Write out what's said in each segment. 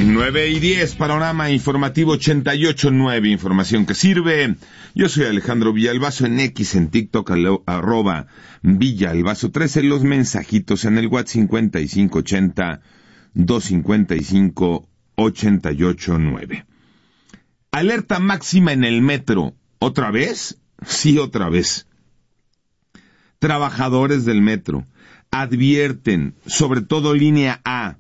9:10, panorama informativo 88.9, información que sirve. Yo soy Alejandro Villalbazo, en X, en TikTok, @ Villalbazo13, los mensajitos en el WhatsApp 5580-255-889. Alerta máxima en el metro. ¿Otra vez? Sí, otra vez. Trabajadores del metro advierten, sobre todo línea A.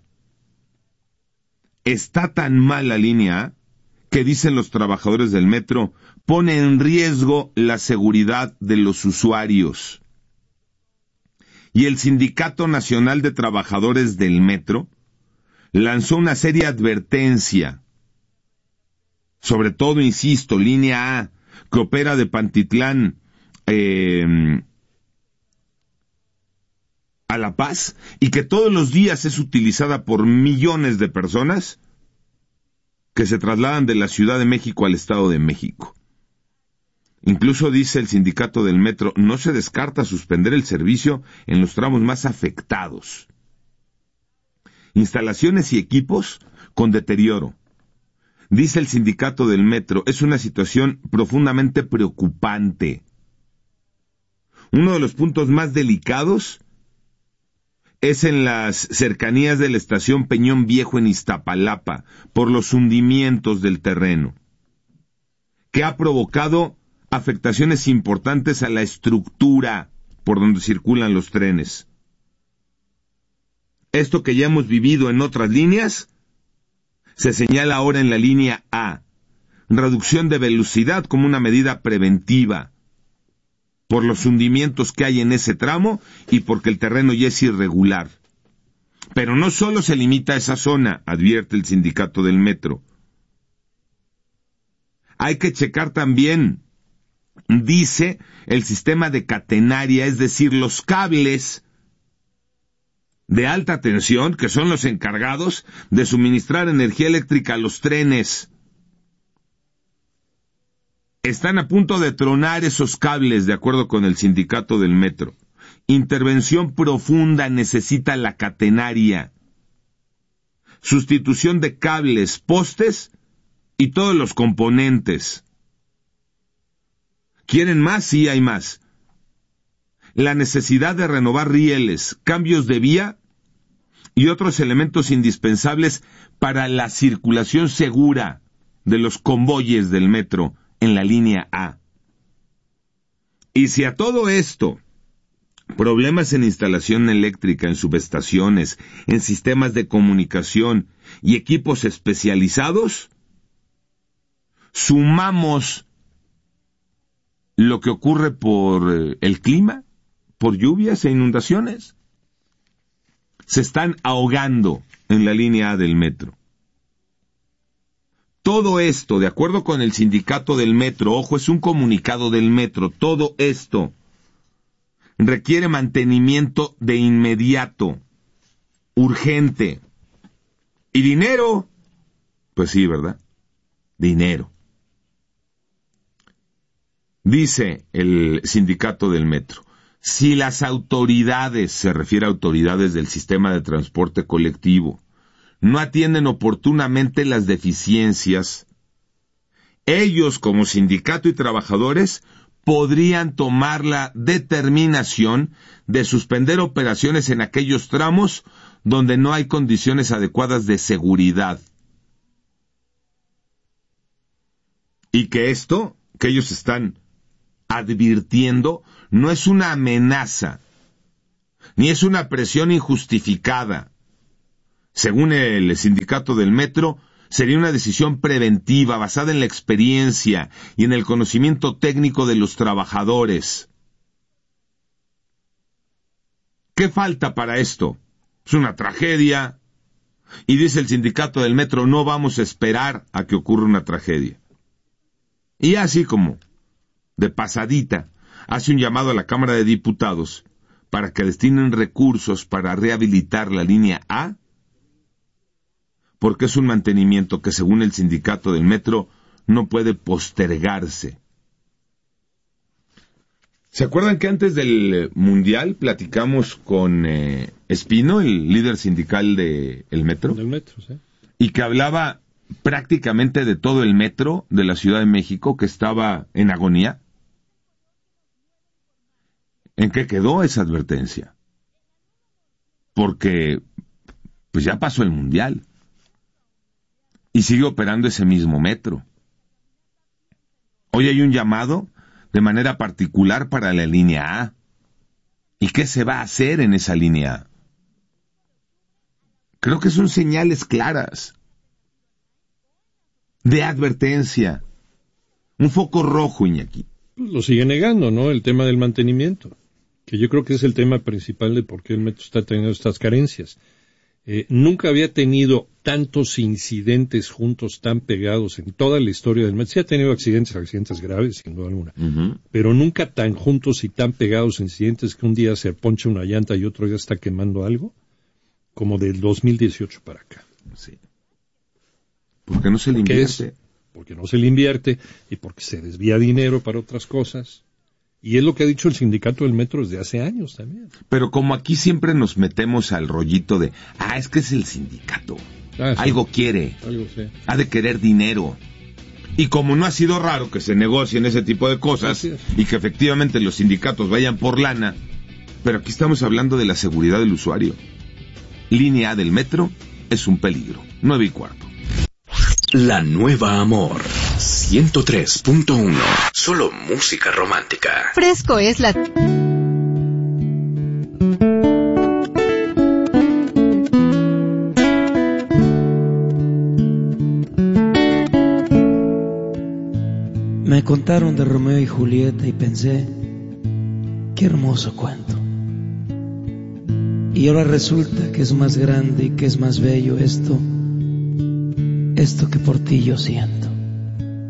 Está tan mal la línea A que, dicen los trabajadores del metro, pone en riesgo la seguridad de los usuarios. Y el Sindicato Nacional de Trabajadores del Metro lanzó una seria advertencia. Sobre todo, insisto, línea A, que opera de Pantitlán a La Paz, y que todos los días es utilizada por millones de personas que se trasladan de la Ciudad de México al Estado de México. Incluso, dice el sindicato del metro, no se descarta suspender el servicio en los tramos más afectados. Instalaciones y equipos con deterioro. Dice el sindicato del metro, es una situación profundamente preocupante. Uno de los puntos más delicados es en las cercanías de la estación Peñón Viejo en Iztapalapa, por los hundimientos del terreno, que ha provocado afectaciones importantes a la estructura por donde circulan los trenes. Esto que ya hemos vivido en otras líneas, se señala ahora en la línea A. Reducción de velocidad como una medida preventiva, por los hundimientos que hay en ese tramo y porque el terreno ya es irregular. Pero no solo se limita a esa zona, advierte el sindicato del metro. Hay que checar también, dice, el sistema de catenaria, es decir, los cables de alta tensión, que son los encargados de suministrar energía eléctrica a los trenes. Están a punto de tronar esos cables, de acuerdo con el sindicato del metro. Intervención profunda necesita la catenaria. Sustitución de cables, postes y todos los componentes. ¿Quieren más? Sí, hay más. La necesidad de renovar rieles, cambios de vía y otros elementos indispensables para la circulación segura de los convoyes del metro en la línea A. Y si a todo esto, problemas en instalación eléctrica, en subestaciones, en sistemas de comunicación y equipos especializados, sumamos lo que ocurre por el clima, por lluvias e inundaciones, se están ahogando en la línea A del metro. Todo esto, de acuerdo con el sindicato del metro, ojo, es un comunicado del metro, todo esto requiere mantenimiento de inmediato, urgente. ¿Y dinero? Pues sí, ¿verdad? Dinero. Dice el sindicato del metro, si las autoridades, se refiere a autoridades del sistema de transporte colectivo, no atienden oportunamente las deficiencias, ellos como sindicato y trabajadores podrían tomar la determinación de suspender operaciones en aquellos tramos donde no hay condiciones adecuadas de seguridad. Y que esto, que ellos están advirtiendo, no es una amenaza, ni es una presión injustificada. Según el sindicato del metro, sería una decisión preventiva basada en la experiencia y en el conocimiento técnico de los trabajadores. ¿Qué falta para esto? Es una tragedia. Y dice el sindicato del metro, no vamos a esperar a que ocurra una tragedia. Y así como, de pasadita, hace un llamado a la Cámara de Diputados para que destinen recursos para rehabilitar la línea A, porque es un mantenimiento que, según el sindicato del metro, no puede postergarse. ¿Se acuerdan que antes del Mundial platicamos con Espino, el líder sindical del metro? Del metro, sí. y que hablaba prácticamente de todo el metro de la Ciudad de México, que estaba en agonía. ¿En qué quedó esa advertencia? Porque pues ya pasó el Mundial y sigue operando ese mismo metro. Hoy hay un llamado de manera particular para la línea A. ¿Y qué se va a hacer en esa línea A? Creo que son señales claras de advertencia. Un foco rojo, Iñaki. Pues lo sigue negando, ¿no? El tema del mantenimiento, que yo creo que es el tema principal de por qué el metro está teniendo estas carencias. Nunca había tenido tantos incidentes juntos, tan pegados en toda la historia del metro. Sí ha tenido accidentes graves, sin duda alguna, pero nunca tan juntos y tan pegados incidentes que un día se poncha una llanta y otro día está quemando algo, como del 2018 para acá. Sí. Porque no se le invierte. Porque no se le invierte y porque se desvía dinero para otras cosas. Y es lo que ha dicho el sindicato del metro desde hace años también. Pero como aquí siempre nos metemos al rollito de, es que es el sindicato. Sí. Algo quiere. Algo sí. Ha de querer dinero. Y como no ha sido raro que se negocien ese tipo de cosas y que efectivamente los sindicatos vayan por lana, pero aquí estamos hablando de la seguridad del usuario. Línea A del metro es un peligro. 9:15. La Nueva Amor 103.1. Solo música romántica. Fresco es la... Me contaron de Romeo y Julieta y pensé, qué hermoso cuento. Y ahora resulta que es más grande y que es más bello esto que por ti yo siento.